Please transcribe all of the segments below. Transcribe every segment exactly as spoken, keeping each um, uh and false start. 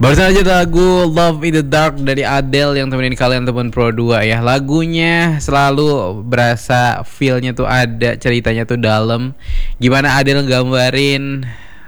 Barusan aja lagu Love in the Dark dari Adele yang temenin kalian teman Pro dua ya. Lagunya selalu berasa feel-nya tuh ada, ceritanya tuh dalam. Gimana Adele gambarin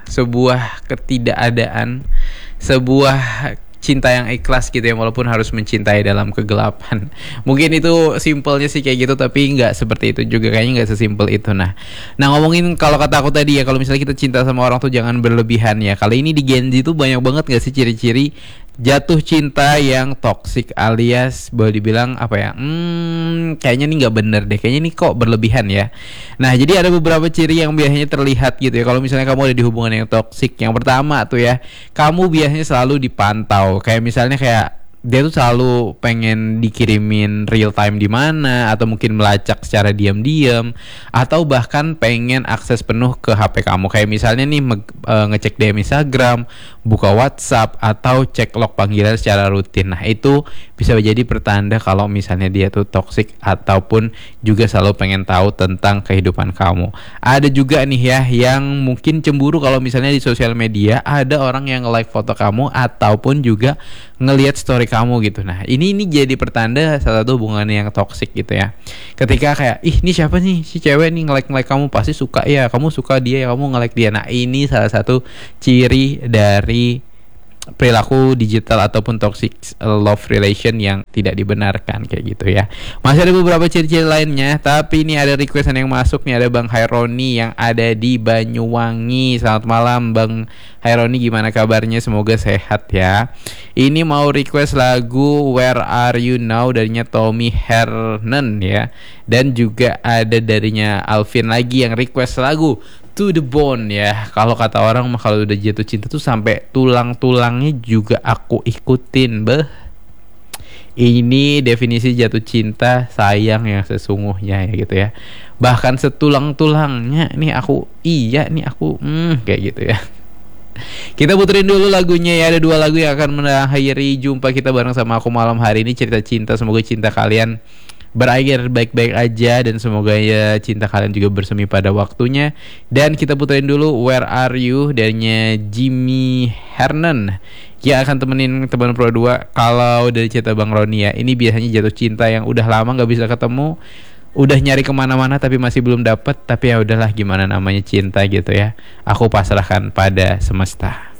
sebuah ketidakadaan, sebuah cinta yang ikhlas gitu ya, walaupun harus mencintai dalam kegelapan. Mungkin itu simpelnya sih kayak gitu, tapi nggak seperti itu juga, kayaknya nggak sesimpel itu. Nah, nah ngomongin kalau kata aku tadi ya, kalau misalnya kita cinta sama orang tuh jangan berlebihan ya. Kali ini di Gen Z tuh banyak banget nggak sih ciri-ciri jatuh cinta yang toksik, alias boleh dibilang apa ya? Hmm, kayaknya nih nggak bener deh. Kayaknya nih kok berlebihan ya. Nah, jadi ada beberapa ciri yang biasanya terlihat gitu ya. Kalau misalnya kamu ada di hubungan yang toksik, yang pertama tuh ya, kamu biasanya selalu dipantau. Kayak misalnya kayak dia tuh selalu pengen dikirimin real time di mana, atau mungkin melacak secara diam-diam, atau bahkan pengen akses penuh ke H P kamu. Kayak misalnya nih me- e, ngecek D M Instagram, buka WhatsApp, atau cek log panggilan secara rutin. Nah, itu bisa menjadi pertanda kalau misalnya dia tuh toksik, ataupun juga selalu pengen tahu tentang kehidupan kamu. Ada juga nih ya yang mungkin cemburu kalau misalnya di sosial media ada orang yang like foto kamu, ataupun juga ngelihat story kamu gitu. Nah, ini ini jadi pertanda salah satu hubungan yang toksik gitu ya. Ketika kayak, ih ini siapa nih si cewek nih nge-like nge-like kamu, pasti suka ya, kamu suka dia ya, kamu nge-like dia. Nah, ini salah satu ciri dari perilaku digital ataupun toxic love relation yang tidak dibenarkan kayak gitu ya. Masih ada beberapa ciri-ciri lainnya, tapi ini ada requestan yang masuk nih. Ada Bang Haironi yang ada di Banyuwangi. Selamat malam Bang Haironi, gimana kabarnya? Semoga sehat ya. Ini mau request lagu Where Are You Now darinya Tommy Hernan ya. Dan juga ada darinya Alvin lagi yang request lagu To the Bone ya. Kalau kata orang mah kalau udah jatuh cinta tuh sampai tulang-tulangnya juga aku ikutin, beh. Ini definisi jatuh cinta sayang yang sesungguhnya ya gitu ya. Bahkan setulang-tulangnya nih aku, iya nih aku, hmm, kayak gitu ya. Kita puterin dulu lagunya ya. Ada dua lagu yang akan mengakhiri jumpa kita bareng sama aku malam hari ini. Cerita cinta, semoga cinta kalian berakhir baik-baik aja, dan semoga ya cinta kalian juga bersemi pada waktunya. Dan kita puterin dulu Where Are You darinya Jimmy Hernan yang akan temenin teman Pro dua kalau dari cerita Bang Roni ya. Ini biasanya jatuh cinta yang udah lama gak bisa ketemu, udah nyari kemana-mana tapi masih belum dapet. Tapi ya udahlah, gimana namanya cinta gitu ya. Aku pasrahkan pada semesta.